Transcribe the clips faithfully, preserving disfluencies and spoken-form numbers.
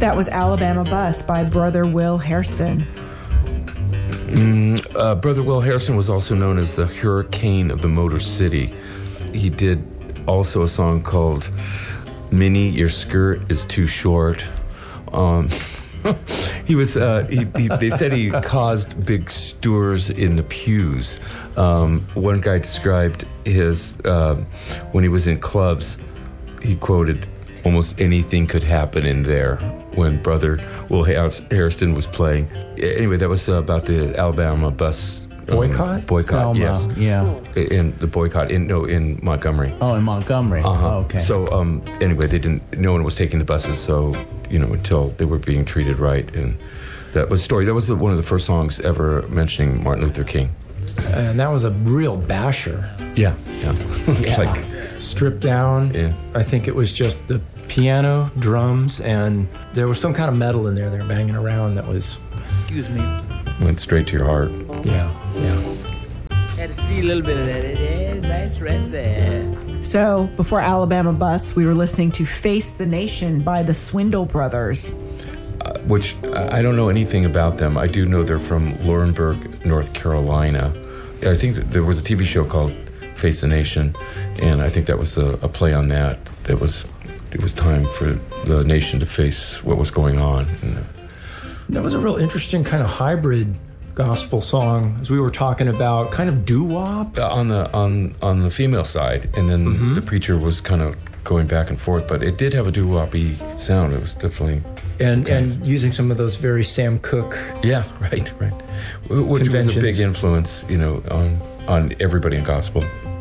That was Alabama Bus by Brother Will Hairston. Mm, uh, Brother Will Hairston was also known as the Hurricane of the Motor City. He did also a song called Minnie, Your Skirt is Too Short. Um, he was, uh, he, he, they said he caused big sturs in the pews. Um, one guy described his, uh, when he was in clubs, he quoted, almost anything could happen in there when Brother Will Hairston was playing. Anyway, that was uh, about the Alabama bus boycott. Um, boycott, Selma, yes, yeah. In the boycott, in no, in Montgomery. Oh, in Montgomery. Uh-huh. Oh, okay. So um, anyway, they didn't. No one was taking the buses. So you know, until they were being treated right, and that was a story. That was the, one of the first songs ever mentioning Martin Luther King. And that was a real basher. Yeah, yeah. yeah. Like stripped down. Yeah. I think it was just the piano, drums, and there was some kind of metal in there they were banging around that was... Excuse me. Went straight to your heart. Yeah, yeah. Had to steal a little bit of that. Yeah, nice right there. So, before Alabama Bus, we were listening to Face the Nation by the Swindle Brothers. Uh, which I don't know anything about them. I do know they're from Laurinburg, North Carolina. I think that there was a T V show called Face the Nation, and I think that was a, a play on that. That was... It was time for the nation to face what was going on. That was a real interesting kind of hybrid gospel song, as we were talking about, kind of doo-wop. Uh, on the on on the female side, and then mm-hmm. the preacher was kind of going back and forth, but it did have a doo-wop-y sound. It was definitely... And okay. and using some of those very Sam Cooke... Yeah, right, right. Which was a big influence, you know, on, on everybody in gospel.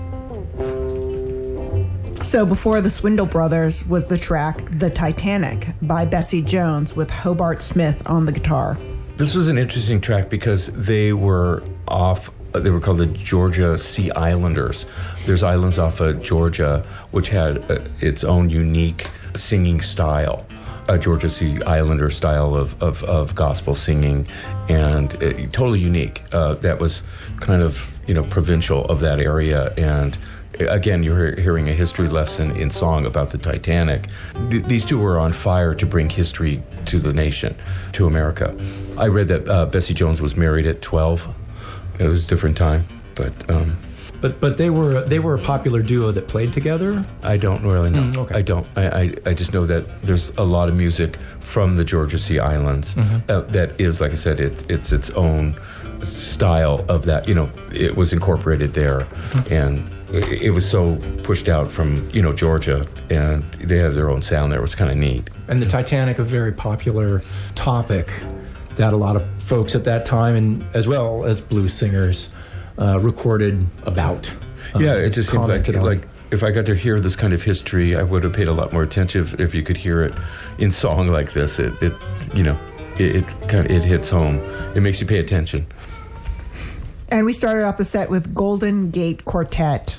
So before the Swindle Brothers was the track The Titanic by Bessie Jones with Hobart Smith on the guitar. This was an interesting track because they were off, they were called the Georgia Sea Islanders. There's islands off of Georgia which had uh, its own unique singing style, a Georgia Sea Islander style of, of, of gospel singing, and uh, totally unique. Uh, that was kind of, you know, provincial of that area, and again, you're hearing a history lesson in song about the Titanic. Th- these two were on fire to bring history to the nation, to America. I read that uh, Bessie Jones was married at twelve. It was a different time, but... Um, but but they were they were a popular duo that played together? I don't really know. Mm, okay. I don't. I, I, I just know that there's a lot of music from the Georgia Sea Islands mm-hmm. uh, that is, like I said, it, it's its own style of that. You know, it was incorporated there, mm-hmm. and... It was so pushed out from, you know, Georgia, and they had their own sound there. It was kind of neat. And the Titanic, a very popular topic that a lot of folks at that time, and as well as blues singers, uh, recorded about. Uh, yeah, it just seems like, on. like if I got to hear this kind of history, I would have paid a lot more attention if, if you could hear it in song like this. It, it you know, it, it kind of it hits home. It makes you pay attention. And we started off the set with Golden Gate Quartet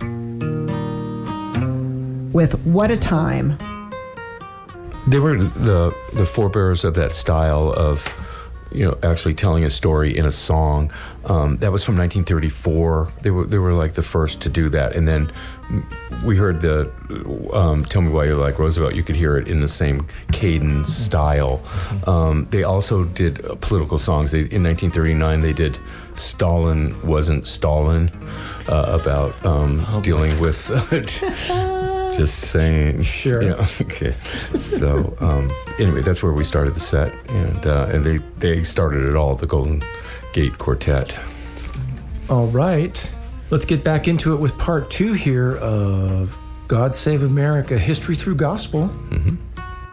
with What a Time. They were the the forebearers of that style of, you know, actually telling a story in a song. Um, that was from nineteen thirty-four. They were they were like the first to do that. And then we heard the um, Tell Me Why You Like Roosevelt. You could hear it in the same cadence style. Um, they also did political songs. They, in nineteen thirty-nine, they did Stalin Wasn't Stalin, uh, about um, oh, dealing with... Just saying. Sure. You know, okay. So um, anyway, that's where we started the set, and uh, and they, they started it all, the Golden Gate Quartet. All right. Let's get back into it with part two here of God Save America, History Through Gospel. Mm-hmm.